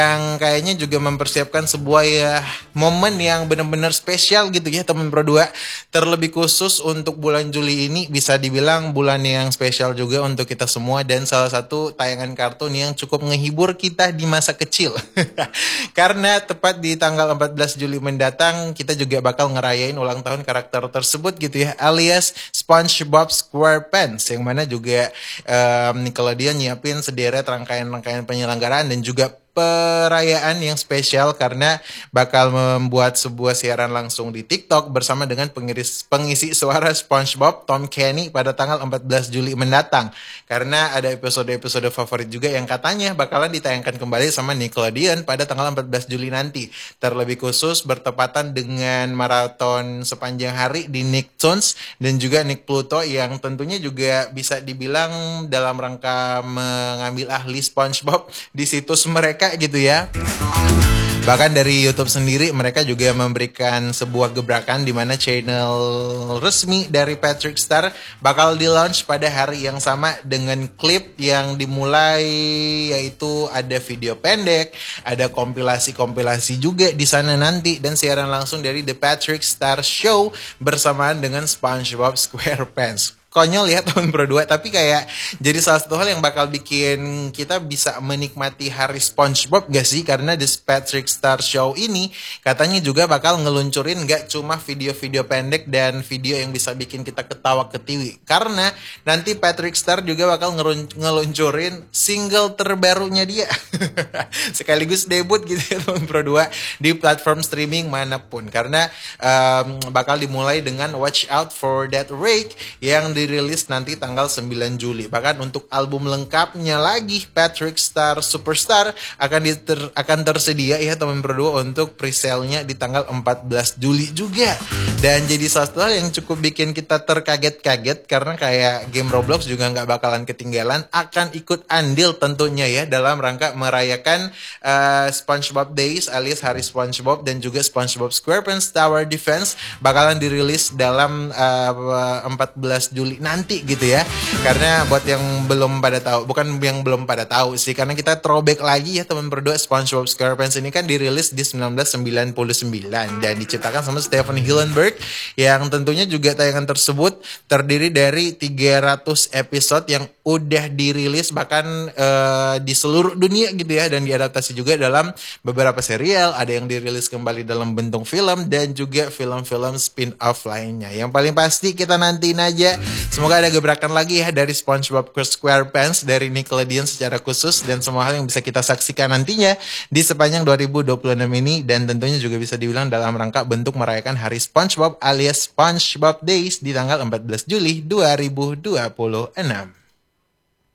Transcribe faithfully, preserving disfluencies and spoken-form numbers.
yang kayaknya juga mempersiapkan sebuah ya momen yang benar-benar spesial gitu ya teman Pro dua. Terlebih khusus untuk bulan Juli ini bisa dibilang bulan yang spesial juga untuk kita semua dan salah satu tayangan kartun yang cukup menghibur kita di masa kecil. Karena tepat di tanggal empat belas Juli mendatang kita juga bakal ngerayain ulang tahun karakter tersebut gitu ya, alias SpongeBob SquarePants, yang mana juga um, Nickelodeon nyiapin sederet rangkaian-rangkaian penyelenggaraan dan juga perayaan yang spesial karena bakal membuat sebuah siaran langsung di TikTok bersama dengan pengiris, pengisi suara SpongeBob Tom Kenny pada tanggal empat belas Juli mendatang. Karena ada episode-episode favorit juga yang katanya bakalan ditayangkan kembali sama Nickelodeon pada tanggal empat belas Juli nanti. Terlebih khusus bertepatan dengan maraton sepanjang hari di Nicktoons dan juga Nick Pluto yang tentunya juga bisa dibilang dalam rangka mengambil ahli SpongeBob di situs mereka gitu ya. Bahkan dari YouTube sendiri mereka juga memberikan sebuah gebrakan di mana channel resmi dari Patrick Star bakal di-launch pada hari yang sama dengan klip yang dimulai, yaitu ada video pendek, ada kompilasi-kompilasi juga di sana nanti dan siaran langsung dari The Patrick Star Show bersamaan dengan SpongeBob SquarePants. Konyol ya teman Pro dua, tapi kayak jadi salah satu hal yang bakal bikin kita bisa menikmati hari SpongeBob gak sih? Karena The Patrick Star Show ini katanya juga bakal ngeluncurin gak cuma video-video pendek dan video yang bisa bikin kita ketawa ketiwi, karena nanti Patrick Star juga bakal ngeluncurin single terbarunya dia sekaligus debut gitu ya teman Pro dua di platform streaming manapun, karena um, bakal dimulai dengan Watch Out for That Rake yang dirilis nanti tanggal sembilan Juli. Bahkan untuk album lengkapnya lagi Patrick Star Superstar akan diter, akan tersedia ya teman Pro dua untuk presale-nya di tanggal empat belas Juli juga. Dan jadi salah satu hal yang cukup bikin kita terkaget-kaget karena kayak game Roblox juga nggak bakalan ketinggalan, akan ikut andil tentunya ya dalam rangka merayakan uh, SpongeBob Days alias Hari SpongeBob dan juga SpongeBob SquarePants Tower Defense bakalan dirilis dalam uh, empat belas Juli nanti gitu ya. Karena buat yang belum pada tahu, bukan yang belum pada tahu sih, karena kita throwback lagi ya teman berdua, SpongeBob SquarePants ini kan dirilis di sembilan belas sembilan puluh sembilan dan diciptakan sama Stephen Hillenburg, yang tentunya juga tayangan tersebut terdiri dari tiga ratus episode yang udah dirilis bahkan uh, di seluruh dunia gitu ya, dan diadaptasi juga dalam beberapa serial, ada yang dirilis kembali dalam bentuk film dan juga film-film spin-off lainnya. Yang paling pasti kita nantiin aja, semoga ada gebrakan lagi ya dari SpongeBob SquarePants dari Nickelodeon secara khusus, dan semua hal yang bisa kita saksikan nantinya di sepanjang dua ribu dua puluh enam ini, dan tentunya juga bisa dibilang dalam rangka bentuk merayakan Hari SpongeBob alias SpongeBob Days di tanggal empat belas Juli dua ribu dua puluh enam.